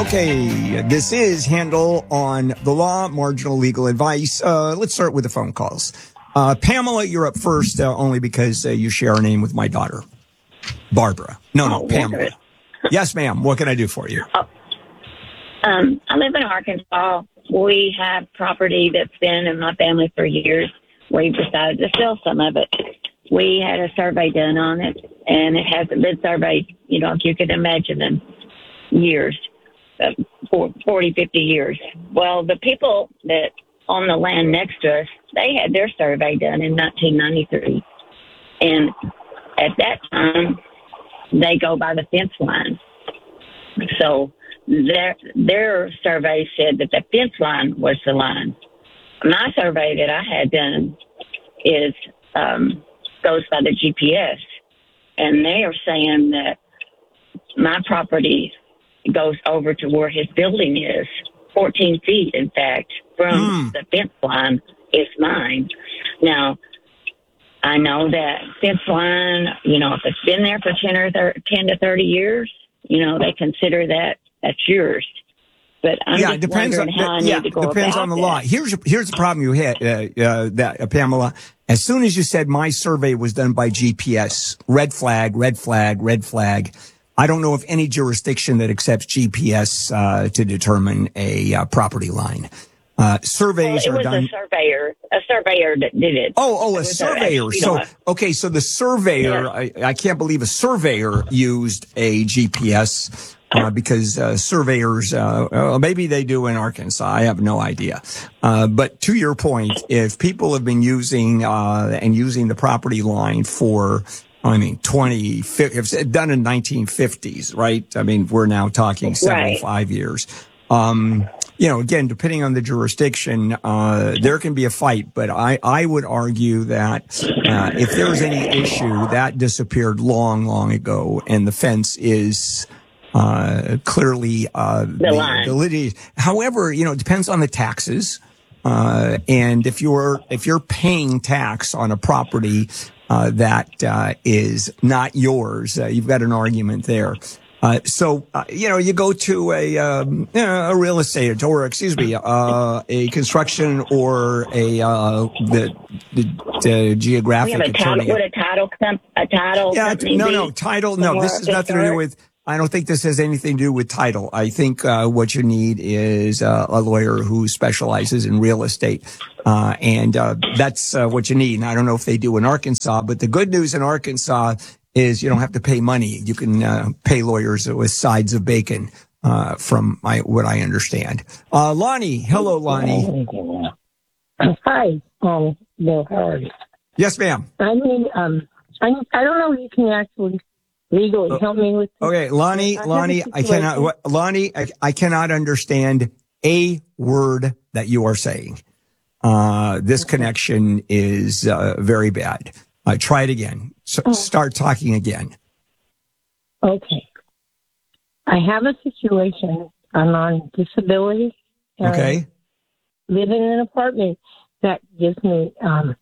Okay, this is Handel on the Law, Marginal Legal Advice. Let's start with the phone calls. Pamela, you're up first, only because you share a name with my daughter, Barbara. No, Pamela. Yes, ma'am. What can I do for you? I live in Arkansas. We have property that's been in my family for years. We decided to sell some of it. We had a survey done on it, and it hasn't been surveyed, if you can imagine, in years, 40, 50 years. Well, the people that own the land next to us, they had their survey done in 1993. And at that time, they go by the fence line. So their survey said that the fence line was the line. My survey that I had done is goes by the GPS, and they are saying that my property goes over to where his building is, 14 feet, in fact, from the fence line is mine. Now, I know that fence line, if it's been there for 10 to 30 years, they consider that's yours. But I'm just wondering how I need to go depends about on the that. law. Here's the problem you had, Pamela. As soon as you said my survey was done by GPS, red flag, red flag, red flag. I don't know of any jurisdiction that accepts GPS to determine a property line. Surveys are done. A surveyor that did it. A surveyor. So the surveyor, yeah. I can't believe a surveyor used a GPS. Because surveyors, maybe they do in Arkansas. I have no idea. But to your point, if people have been using the property line for, 20, if it's done in 1950s, right? We're now talking 75 years. Again, depending on the jurisdiction, there can be a fight, but I would argue that, if there's any issue, that disappeared long, long ago, and the fence is, clearly, the validity. However, it depends on the taxes. And if you're paying tax on a property, that is not yours, you've got an argument there. So you go to a real estate or, a construction or the geographic attorney. Would a title company No, title. No, this has nothing to do with. I don't think this has anything to do with title. I think what you need is a lawyer who specializes in real estate, and that's what you need. And I don't know if they do in Arkansas, but the good news in Arkansas is you don't have to pay money. You can pay lawyers with sides of bacon, from what I understand. Lonnie, hello, Lonnie. Hi, Bill. How are you? Yes, ma'am. I don't know if you can actually legally help me with this. Okay, Lonnie, I cannot understand a word that you are saying. This connection is very bad. Try it again. Start talking again. Okay. I have a situation. I'm on disability. Okay. I live in an apartment that gives me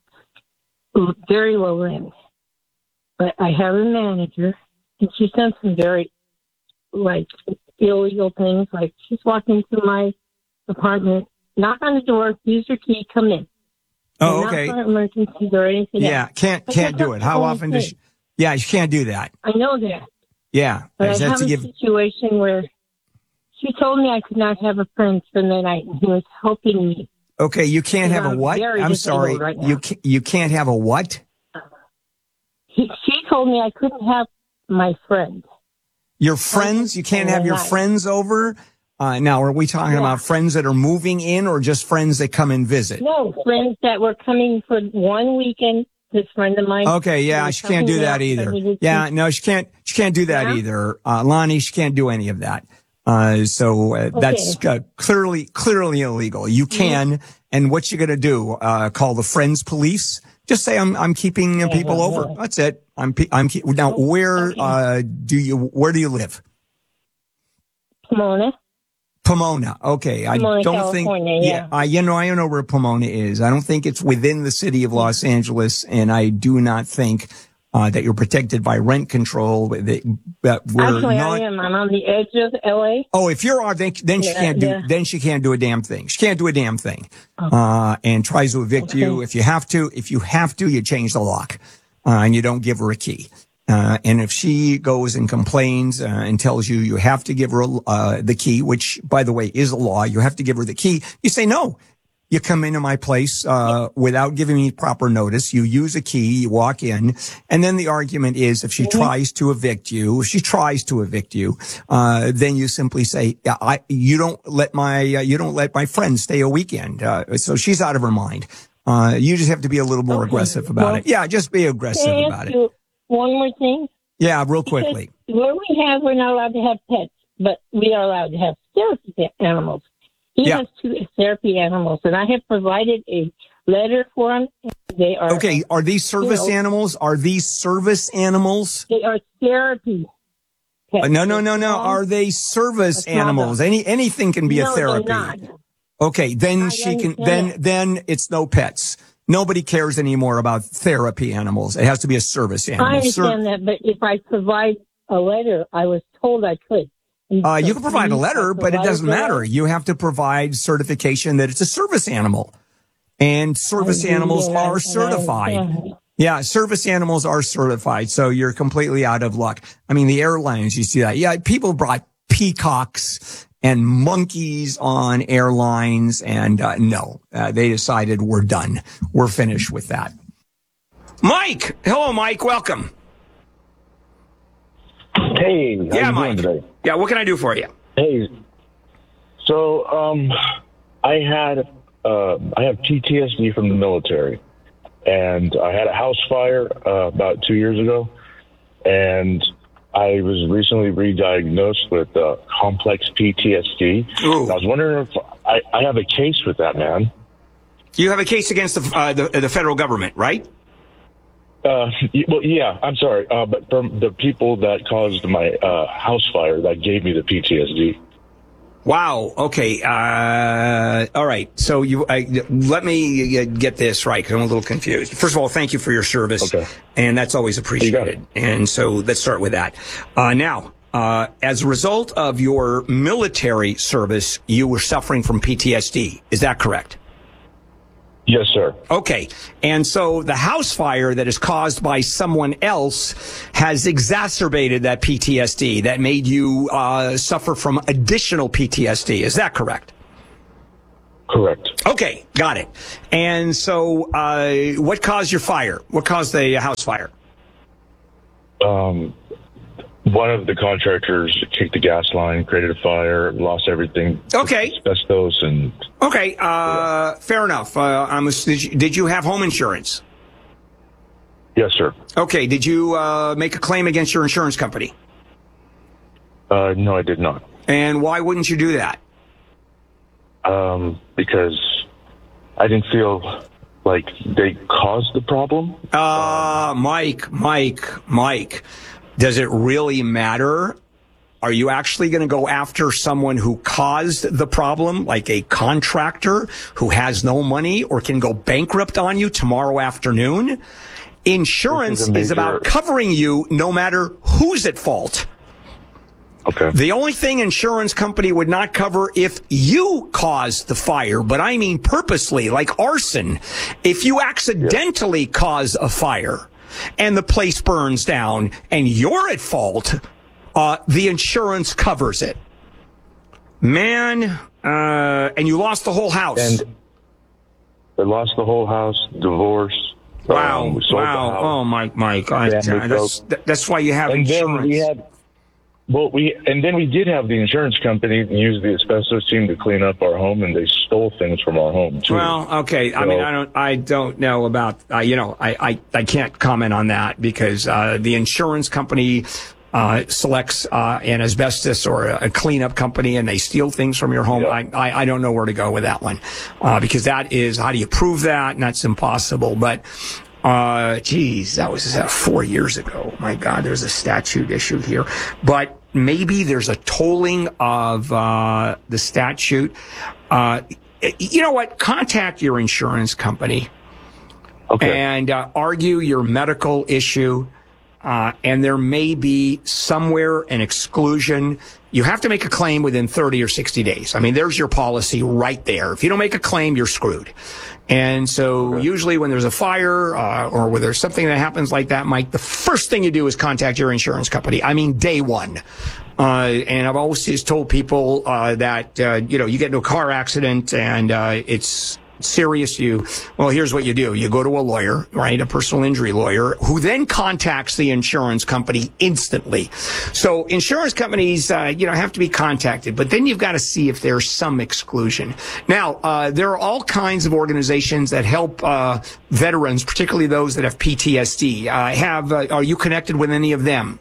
very low rent. But I have a manager, and she's done some very, illegal things. Like, she's walked into my apartment, knock on the door, use your key, come in. Oh, okay. Not for emergencies or anything else. Can't do it. How often does she? Yeah, you can't do that. I know that. Yeah. But I have a situation where she told me I could not have a friend for the night, and he was helping me. Okay, you can't have a what? I'm sorry. Right, you can't have a what? She told me I couldn't have my friends. Your friends? You can't have your friends over? Now, are we talking about friends that are moving in or just friends that come and visit? No, friends that were coming for one weekend. This friend of mine. Okay, yeah, she can't do that either. Yeah, no, she can't do that either. Lonnie, she can't do any of that. That's clearly illegal. You can, and what you gonna do? Call the Friends Police? Just say I'm keeping people over. That's it. Now, where do you live? Pomona. Okay. Pomona, California, I know where Pomona is. I don't think it's within the city of Los Angeles, and I do not think that you're protected by rent control. That we're Actually, not. I am. I'm on the edge of LA. Oh, if you're on, then she can't do. Yeah. Then she can't do a damn thing. She can't do a damn thing. And tries to evict you. If you have to, you change the lock, and you don't give her a key. And if she goes and complains and tells you have to give her the key, which by the way is a law, you have to give her the key. You say no. You come into my place without giving me proper notice. You use a key, you walk in, and then the argument is if she tries to evict you, then you simply say, you don't let my friend stay a weekend. So she's out of her mind. You just have to be a little more aggressive about it. Yeah, just be aggressive about it. One more thing. Yeah, real quickly. Where we're not allowed to have pets, but we are allowed to have therapy animals. He has 2 therapy animals, and I have provided a letter for them. They are okay. Are these service animals? Are these service animals? They are therapy pets. No. Are they service animals? Anything can be a therapy. They're not. Okay, then then it's no pets. Nobody cares anymore about therapy animals. It has to be a service animal. I understand that, but if I provide a letter, I was told I could. You can provide a letter, but it doesn't matter. You have to provide certification that it's a service animal. And service animals are certified. Yeah, service animals are certified. So you're completely out of luck. I mean, the airlines, you see that. Yeah, people brought peacocks and monkeys on airlines. And no, they decided we're done. We're finished with that. Mike. Hello, Mike. Welcome. Hey, how you Mike. doing today? Yeah, what can I do for you? Hey, so I have PTSD from the military, and I had a house fire about 2 years ago, and I was recently re-diagnosed with complex PTSD. Ooh. I was wondering if I have a case with that, man. You have a case against the federal government, right? Well, yeah, I'm sorry, but from the people that caused my house fire that gave me the PTSD. Wow. Okay. All right. So let me get this right, because I'm a little confused. First of all, thank you for your service. Okay. And that's always appreciated. And so let's start with that. Now, as a result of your military service, you were suffering from PTSD. Is that correct? Yes, sir. Okay. And so the house fire that is caused by someone else has exacerbated that PTSD that made you suffer from additional PTSD. Is that correct? Correct. Okay. Got it. And so what caused your fire? What caused the house fire? One of the contractors kicked the gas line, created a fire, lost everything. Okay. Asbestos and... Okay. Fair enough. Did you have home insurance? Yes, sir. Okay. Did you make a claim against your insurance company? No, I did not. And why wouldn't you do that? Because I didn't feel like they caused the problem. Mike. Does it really matter? Are you actually going to go after someone who caused the problem, like a contractor who has no money or can go bankrupt on you tomorrow afternoon? Insurance is about covering you no matter who's at fault. Okay. The only thing insurance company would not cover if you caused the fire, but I mean purposely, like arson. If you accidentally cause a fire and the place burns down and you're at fault, the insurance covers it. Man, and you lost the whole house. And I lost the whole house, divorce. Wow. We sold the house. Oh, Mike. That's why you have insurance. Then we did have the insurance company use the asbestos team to clean up our home, and they stole things from our home too. Well, okay. So, I mean, I don't know about, I can't comment on that because, the insurance company, selects, an asbestos or a cleanup company and they steal things from your home. Yeah. I don't know where to go with that one, because that is, how do you prove that? And that's impossible. But, that was 4 years ago. My God, there's a statute issue here. But maybe there's a tolling of the statute. You know what? Contact your insurance company and argue your medical issue and there may be somewhere an exclusion. You have to make a claim within 30 or 60 days. I mean, there's your policy right there. If you don't make a claim, you're screwed. And so usually when there's a fire or when there's something that happens like that, Mike, the first thing you do is contact your insurance company. I mean, day one. And I've always just told people that, you get into a car accident and it's serious. Here's what you do. You go to a lawyer, right? A personal injury lawyer who then contacts the insurance company instantly. So insurance companies, have to be contacted, but then you've got to see if there's some exclusion. Now, there are all kinds of organizations that help, veterans, particularly those that have PTSD. Are you connected with any of them?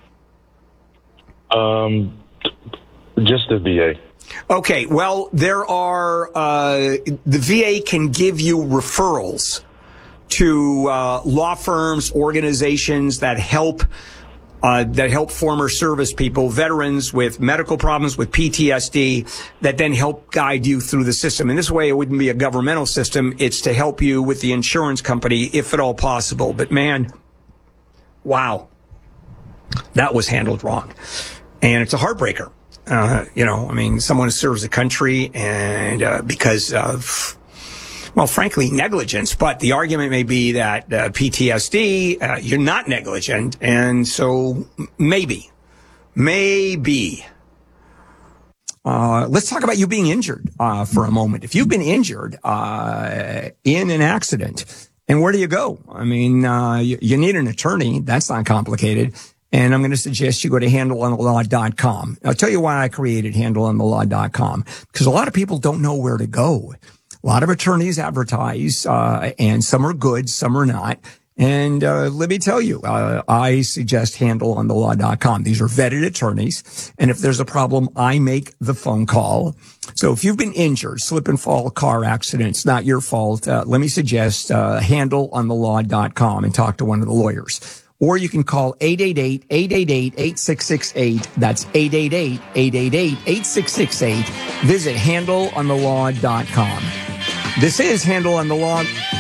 Just the VA. Okay, well, there are, the VA can give you referrals to law firms, organizations that help former service people, veterans with medical problems, with PTSD, that then help guide you through the system. And this way, it wouldn't be a governmental system. It's to help you with the insurance company, if at all possible. But man, wow, that was handled wrong. And it's a heartbreaker. Someone who serves the country and because of, frankly, negligence. But the argument may be that PTSD, you're not negligent. And so maybe. Let's talk about you being injured for a moment. If you've been injured in an accident, and where do you go? I mean, you need an attorney. That's not complicated. And I'm going to suggest you go to handleonthelaw.com. I'll tell you why I created handleonthelaw.com, because a lot of people don't know where to go. A lot of attorneys advertise, and some are good, some are not. And let me tell you, I suggest handleonthelaw.com. These are vetted attorneys. And if there's a problem, I make the phone call. So if you've been injured, slip and fall, car accident, it's not your fault. Let me suggest handleonthelaw.com and talk to one of the lawyers. Or you can call 888-888-8668. That's 888-888-8668. Visit handleonthelaw.com. This is Handle on the Law.